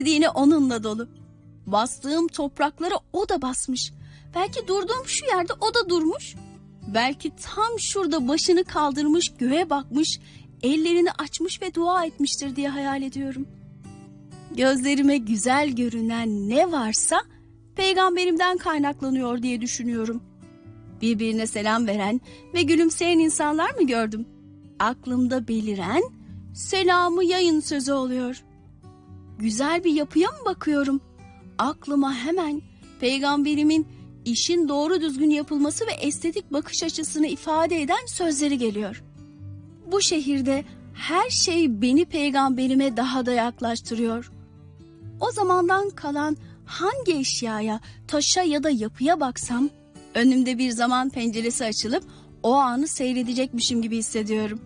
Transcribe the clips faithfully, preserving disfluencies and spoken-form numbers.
Yine onunla dolu. Bastığım topraklara o da basmış. Belki durduğum şu yerde o da durmuş. Belki tam şurada başını kaldırmış, göğe bakmış, ellerini açmış ve dua etmiştir diye hayal ediyorum. Gözlerime güzel görünen ne varsa peygamberimden kaynaklanıyor diye düşünüyorum. Birbirine selam veren ve gülümseyen insanlar mı gördüm? Aklımda beliren selamı yayın sözü oluyor. Güzel bir yapıya mı bakıyorum? Aklıma hemen peygamberimin işin doğru düzgün yapılması ve estetik bakış açısını ifade eden sözleri geliyor. Bu şehirde her şey beni peygamberime daha da yaklaştırıyor. O zamandan kalan hangi eşyaya, taşa ya da yapıya baksam, önümde bir zaman penceresi açılıp o anı seyredecekmişim gibi hissediyorum.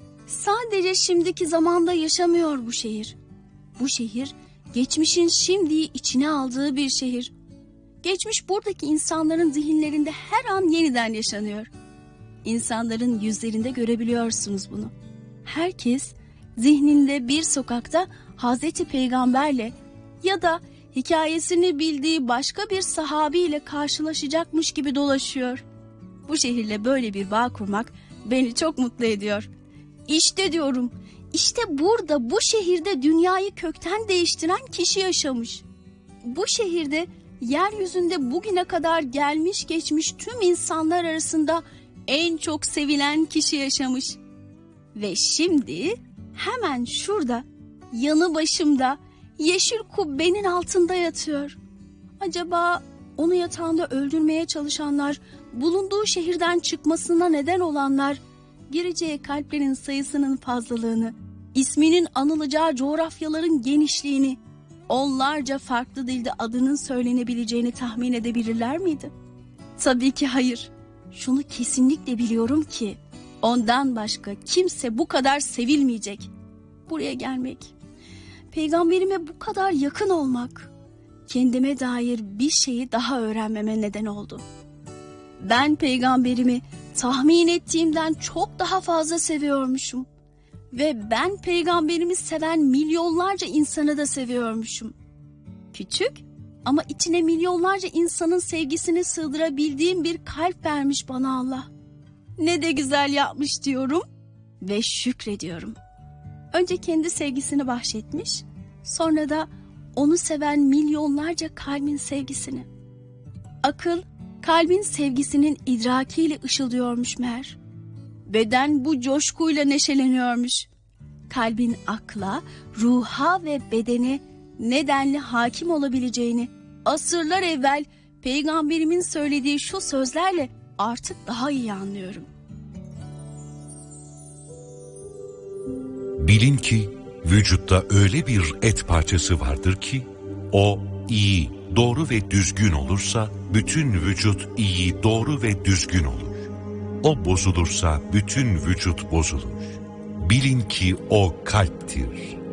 Sadece şimdiki zamanda yaşamıyor bu şehir. Bu şehir, geçmişin şimdiyi içine aldığı bir şehir. Geçmiş buradaki insanların zihinlerinde her an yeniden yaşanıyor. İnsanların yüzlerinde görebiliyorsunuz bunu. Herkes zihninde bir sokakta Hazreti Peygamberle ya da hikayesini bildiği başka bir sahabiyle karşılaşacakmış gibi dolaşıyor. Bu şehirle böyle bir bağ kurmak beni çok mutlu ediyor. İşte diyorum, işte burada bu şehirde dünyayı kökten değiştiren kişi yaşamış. Bu şehirde yeryüzünde bugüne kadar gelmiş geçmiş tüm insanlar arasında en çok sevilen kişi yaşamış. Ve şimdi hemen şurada, yanı başımda, yeşil kubbenin altında yatıyor. Acaba onu yatağında öldürmeye çalışanlar, bulunduğu şehirden çıkmasına neden olanlar, gireceği kalplerin sayısının fazlalığını, isminin anılacağı coğrafyaların genişliğini, onlarca farklı dilde adının söylenebileceğini tahmin edebilirler miydi? Tabii ki hayır. Şunu kesinlikle biliyorum ki ondan başka kimse bu kadar sevilmeyecek. Buraya gelmek, peygamberime bu kadar yakın olmak, kendime dair bir şeyi daha öğrenmeme neden oldu. Ben peygamberimi tahmin ettiğimden çok daha fazla seviyormuşum. Ve ben peygamberimi seven milyonlarca insanı da seviyormuşum. Küçük ama içine milyonlarca insanın sevgisini sığdırabildiğim bir kalp vermiş bana Allah. Ne de güzel yapmış diyorum ve şükrediyorum. Önce kendi sevgisini bahşetmiş, sonra da onu seven milyonlarca kalbin sevgisini. Akıl, kalbin sevgisinin idrakiyle ışıldıyormuş meğer. Beden bu coşkuyla neşeleniyormuş. Kalbin akla, ruha ve bedene nedenli hakim olabileceğini asırlar evvel peygamberimin söylediği şu sözlerle artık daha iyi anlıyorum. Bilin ki vücutta öyle bir et parçası vardır ki o iyi, doğru ve düzgün olursa bütün vücut iyi, doğru ve düzgün olur. O bozulursa bütün vücut bozulur. Bilin ki o kalptir.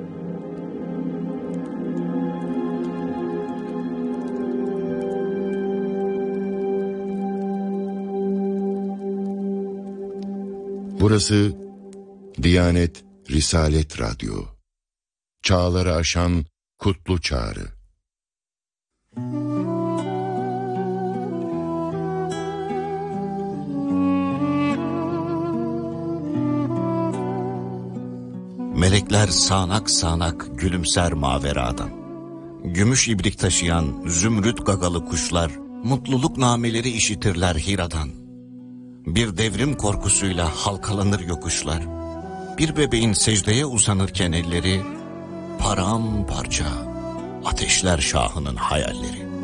Burası Diyanet Risalet Radyo. Çağları aşan kutlu çağrı. Melekler sağanak sağanak gülümser maveradan. Gümüş ibrik taşıyan zümrüt gagalı kuşlar mutluluk nameleri işitirler Hira'dan. Bir devrim korkusuyla halkalanır yokuşlar. Bir bebeğin secdeye uzanırken elleri paramparça ateşler şahının hayalleri.